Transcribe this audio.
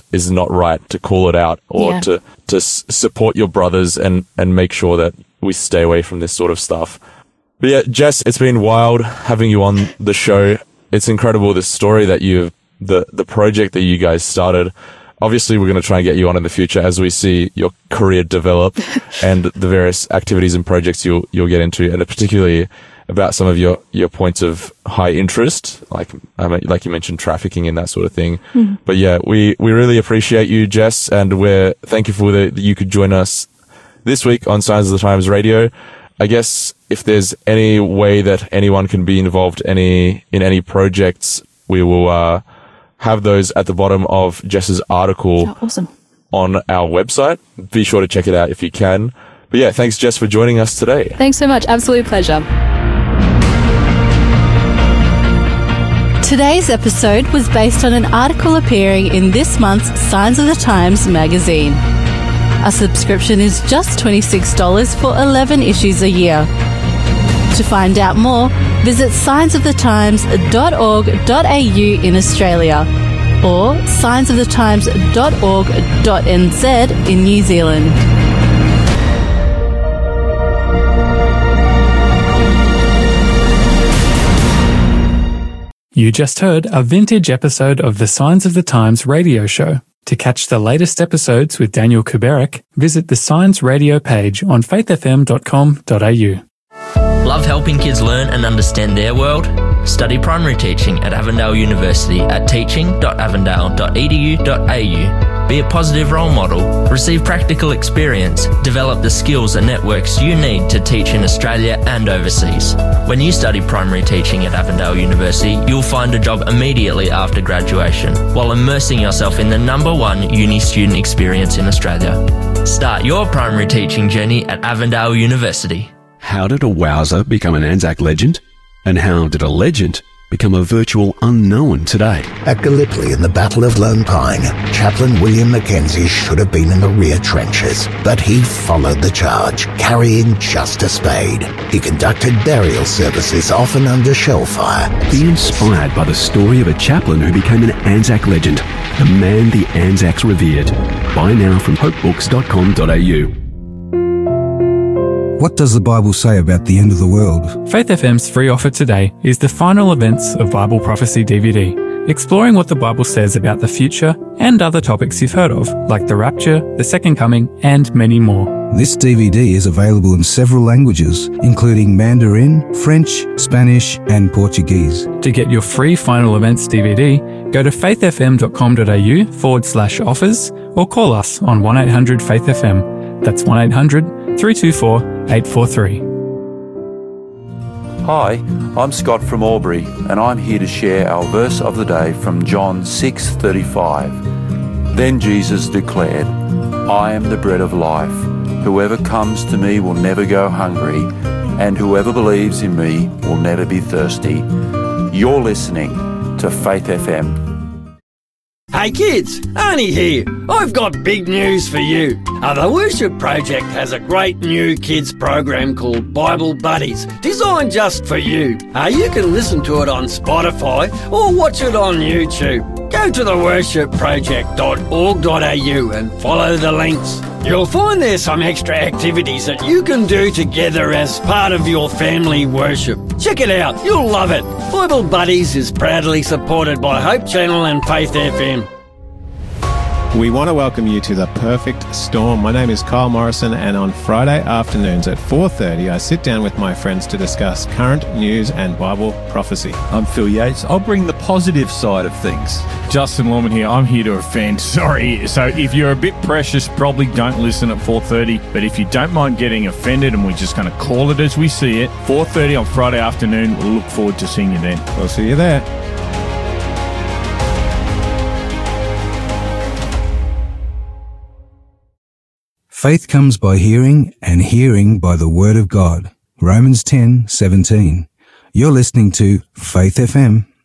is not right, to call it out or to support your brothers and make sure that we stay away from this sort of stuff. But yeah, Jess, it's been wild having you on the show. It's incredible, the story that the project that you guys started. Obviously, we're going to try and get you on in the future as we see your career develop and the various activities and projects you'll get into, and particularly about some of your points of high interest, like you mentioned, trafficking and that sort of thing. But yeah, we really appreciate you, Jess, and we're thankful that you could join us this week on Signs of the Times Radio. I guess if there's any way that anyone can be involved in any projects, we will have those at the bottom of Jess's article on our website. Be sure to check it out if you can. But yeah, thanks, Jess, for joining us today. Thanks so much. Absolute pleasure. Today's episode was based on an article appearing in this month's Signs of the Times magazine. A subscription is just $26 for 11 issues a year. To find out more, visit signsofthetimes.org.au in Australia or signsofthetimes.org.nz in New Zealand. You just heard a vintage episode of the Signs of the Times radio show. To catch the latest episodes with Daniel Kuberik, visit the Signs radio page on faithfm.com.au. Love helping kids learn and understand their world? Study primary teaching at Avondale University at teaching.avondale.edu.au. Be a positive role model, receive practical experience, develop the skills and networks you need to teach in Australia and overseas. When you study primary teaching at Avondale University, you'll find a job immediately after graduation, while immersing yourself in the #1 uni student experience in Australia. Start your primary teaching journey at Avondale University. How did a wowser become an Anzac legend? And how did a legend become a virtual unknown today? At Gallipoli in the Battle of Lone Pine, Chaplain William Mackenzie should have been in the rear trenches, but he followed the charge, carrying just a spade. He conducted burial services, often under shell fire. Be inspired by the story of a chaplain who became an Anzac legend, the man the Anzacs revered. Buy now from hopebooks.com.au. What does the Bible say about the end of the world? Faith FM's free offer today is the Final Events of Bible Prophecy DVD, exploring what the Bible says about the future and other topics you've heard of, like the rapture, the second coming, and many more. This DVD is available in several languages, including Mandarin, French, Spanish, and Portuguese. To get your free Final Events DVD, go to faithfm.com.au/offers or call us on 1-800-FAITH-FM. That's 1-800-324-843. Hi, I'm Scott from Albury, and I'm here to share our verse of the day from John 6:35. Then Jesus declared, I am the bread of life. Whoever comes to me will never go hungry, and whoever believes in me will never be thirsty. You're listening to Faith FM. Hey kids, Arnie here. I've got big news for you. The Worship Project has a great new kids program called Bible Buddies, designed just for you. You can listen to it on Spotify or watch it on YouTube. Go to theworshipproject.org.au and follow the links. You'll find there's some extra activities that you can do together as part of your family worship. Check it out, you'll love it. Bible Buddies is proudly supported by Hope Channel and Faith FM. We want to welcome you to The Perfect Storm. My name is Kyle Morrison, and on Friday afternoons at 4:30, I sit down with my friends to discuss current news and Bible prophecy. I'm Phil Yates. I'll bring the positive side of things. Justin Lorman here. I'm here to offend. Sorry. So if you're a bit precious, probably don't listen at 4:30. But if you don't mind getting offended, and we're just going to call it as we see it, 4:30 on Friday afternoon, we'll look forward to seeing you then. I'll see you there. Faith comes by hearing, and hearing by the Word of God. Romans 10:17. You're listening to Faith FM.